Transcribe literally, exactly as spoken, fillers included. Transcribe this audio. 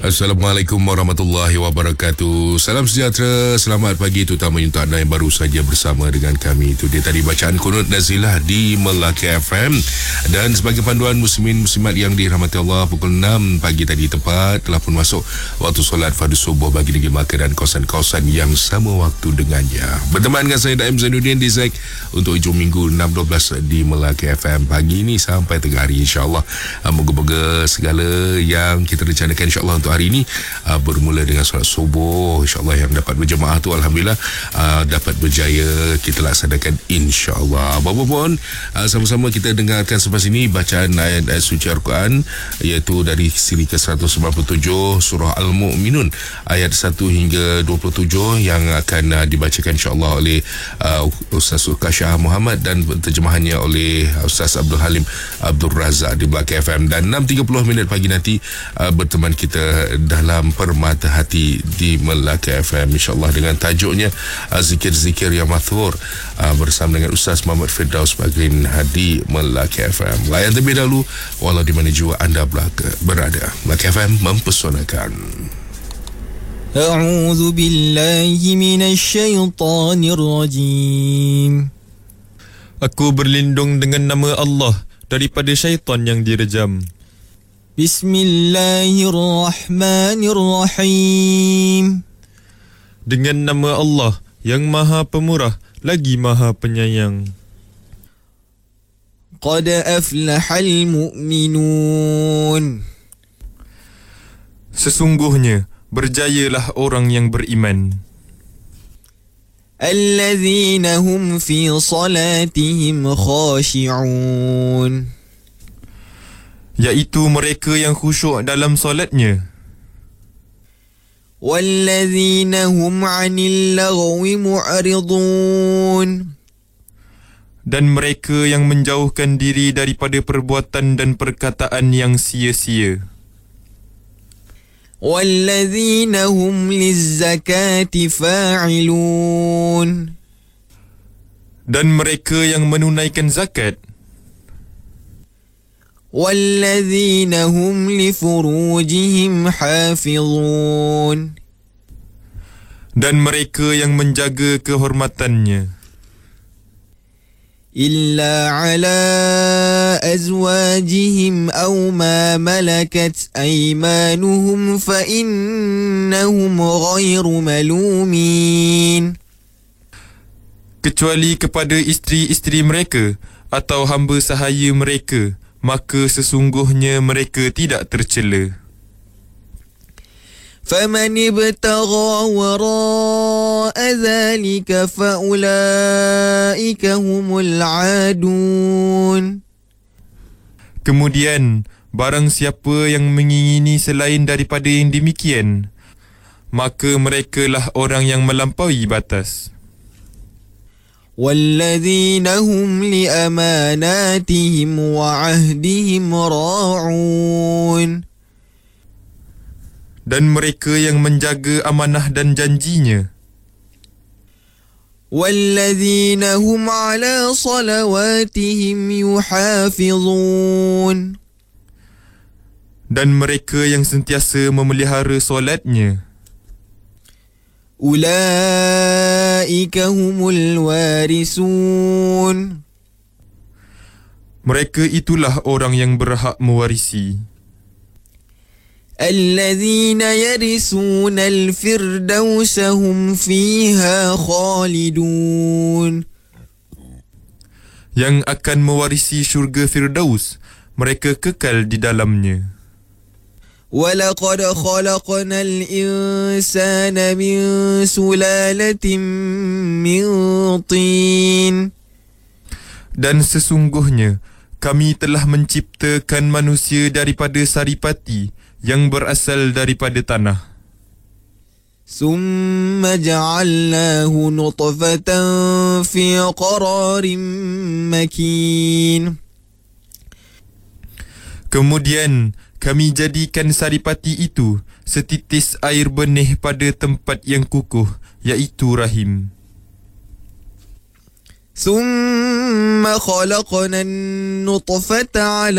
Assalamualaikum warahmatullahi wabarakatuh. Salam sejahtera, selamat pagi terutama untuk anda yang baru saja bersama dengan kami. Itu dia tadi bacaan Kunut Nazilah di Melaka F M. Dan sebagai panduan muslimin muslimat yang dirahmati Allah, pukul enam pagi tadi tepat telah pun masuk waktu solat fardu subuh bagi negeri Melaka dan kawasan-kawasan yang sama waktu dengannya. Berteman dengan saya Daim Zainuddin di Z untuk hujung minggu enam dua belas di Melaka F M pagi ini sampai tengah hari, insya-Allah. Moga-moga segala yang kita rencanakan insya-Allah untuk hari ini uh, bermula dengan solat subuh, insya-Allah yang dapat berjemaah tu alhamdulillah uh, dapat berjaya kita laksanakan insya-Allah. Apapun uh, sama-sama kita dengarkan selepas ini bacaan ayat-ayat suci Al-Quran, iaitu dari siri ke seratus sembilan puluh tujuh surah Al-Mu'minun ayat satu hingga dua puluh tujuh yang akan uh, dibacakan insya-Allah oleh uh, Ustaz Zulkashah Muhammad dan terjemahannya oleh Ustaz Abdul Halim Abdul Razak di Melaka F M. Dan enam tiga puluh minit pagi nanti uh, berteman kita dalam Permata Hati di Melaka F M, insya-Allah dengan tajuknya uh, zikir-zikir yang mathur uh, bersama dengan Ustaz Muhammad Firdaus Bagrin di Melaka F M. Layan terlebih dahulu walau di mana jua anda berada. Melaka F M mempesonakan. A'udzu billahi minasy syaithanir rajim. Aku berlindung dengan nama Allah daripada syaitan yang direjam. Bismillahirrahmanirrahim. Dengan nama Allah yang Maha Pemurah lagi Maha Penyayang. Qad aflahal mu'minun. Sesungguhnya berjayalah orang yang beriman. Allazina hum fi salatihim khashi'un. Iaitu mereka yang khusyuk dalam solatnya. Wallazina hum 'anil lagwi mu'ridun. Dan mereka yang menjauhkan diri daripada perbuatan dan perkataan yang sia-sia. Wallazina hum lizzakati fa'ilun. Dan mereka yang menunaikan zakat. Wallazina hum li furujihim hafizun. Dan mereka yang menjaga kehormatannya. Illa ala azwajihim aw ma malakat aymanuhum fa innahum ghairu malumin. Kecuali kepada isteri-isteri mereka atau hamba sahaya mereka, maka sesungguhnya mereka tidak tercela. فَمَنِ ابْتَغَى وَرَاءَ ذَلِكَ فَأُولَئِكَ هُمُ الْعَادُونَ. Kemudian, barang siapa yang mengingini selain daripada yang demikian, maka merekalah orang yang melampaui batas. وَالَّذِينَ هُمْ لِأَمَانَاتِهِمْ وَعَهْدِهِمْ رَاعُونَ. Dan mereka yang menjaga amanah dan janjinya. وَالَّذِينَ هُمْ عَلَى صَلَوَاتِهِمْ يُحَافِظُونَ. Dan mereka yang sentiasa memelihara solatnya. أُولَئِكَ هُمُ الْوَارِثُونَ. Mereka itulah orang yang berhak mewarisi. الذين يرثون الفردوس هم فيها خالدون. Yang akan mewarisi syurga Firdaus, mereka kekal di dalamnya. ولقد خلقنا الإنسان من سلالة من طين. Dan sesungguhnya kami telah menciptakan manusia daripada saripati yang berasal daripada tanah. ثم جعلناه نطفة في قرار مكين. Kemudian kami jadikan saripati itu setitis air benih pada tempat yang kukuh, iaitu rahim. ثم خلقنا النطفة على